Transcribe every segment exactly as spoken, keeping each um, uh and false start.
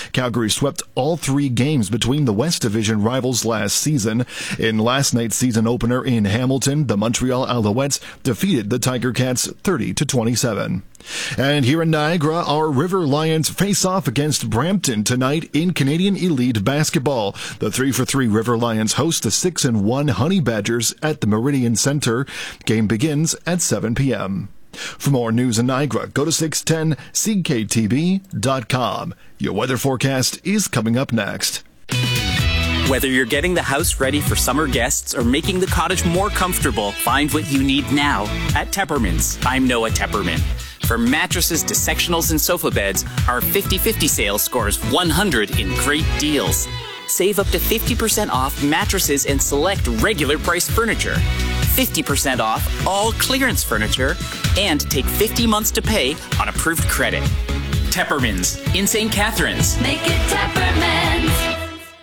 Calgary swept all three games between the West Division rivals last season. In last night's season opener in Hamilton, the Montreal Alouettes defeated the Tiger Cats thirty to twenty-seven. And here in Niagara, our River Lions face off against Brampton tonight in Canadian Elite Basketball. The three for three River Lions host the six and one Honey Badgers at the Meridian Center. Game begins at seven p.m. For more news in Niagara, go to six ten C K T B dot com. Your weather forecast is coming up next. Whether you're getting the house ready for summer guests or making the cottage more comfortable, find what you need now at Tepperman's. I'm Noah Tepperman. From mattresses to sectionals and sofa beds, our fifty fifty sale scores one hundred in great deals. Save up to fifty percent off mattresses and select regular price furniture. fifty percent off all clearance furniture, and take fifty months to pay on approved credit. Tepperman's in Saint Catharines. Make it Tepperman's.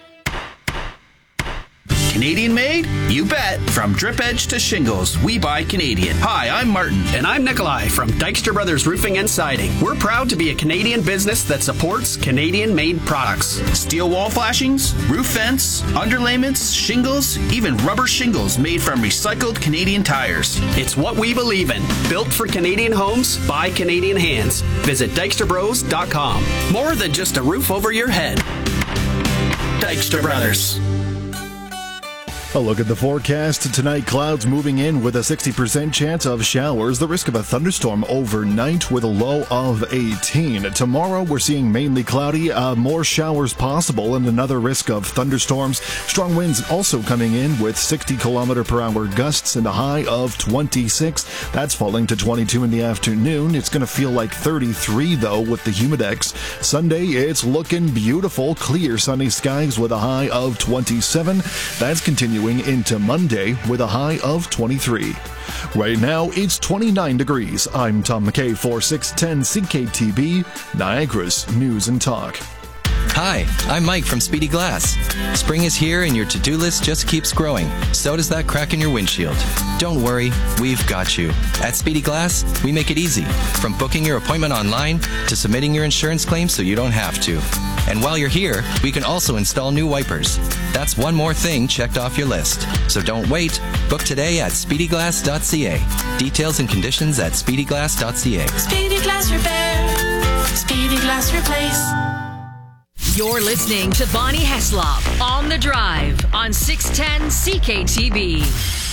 Canadian made? You bet. From drip edge to shingles, we buy Canadian. Hi, I'm Martin. And I'm Nikolai from Dykstra Brothers Roofing and Siding. We're proud to be a Canadian business that supports Canadian-made products. Steel wall flashings, roof vents, underlayments, shingles, even rubber shingles made from recycled Canadian tires. It's what we believe in. Built for Canadian homes by Canadian hands. Visit Dykstra Bros dot com. More than just a roof over your head. Dykstra Brothers. A look at the forecast. Tonight, clouds moving in with a sixty percent chance of showers. The risk of a thunderstorm overnight with a low of eighteen. Tomorrow, we're seeing mainly cloudy, uh, more showers possible, and another risk of thunderstorms. Strong winds also coming in with sixty kilometer per hour gusts and a high of twenty-six. That's falling to twenty-two in the afternoon. It's going to feel like thirty-three, though, with the humidex. Sunday, it's looking beautiful. Clear sunny skies with a high of twenty-seven. That's continuing into Monday with a high of twenty-three. Right now, it's twenty-nine degrees. I'm Tom McKay for six ten C K T B, Niagara's News and Talk. Hi, I'm Mike from Speedy Glass. Spring is here and your to-do list just keeps growing. So does that crack in your windshield. Don't worry, we've got you. At Speedy Glass, we make it easy. From booking your appointment online to submitting your insurance claim so you don't have to. And while you're here, we can also install new wipers. That's one more thing checked off your list. So don't wait. Book today at speedy glass dot c a. Details and conditions at speedy glass dot c a. Speedy Glass Repair. Speedy Glass Replace. You're listening to Bonnie Heslop on The Drive on six ten C K T B.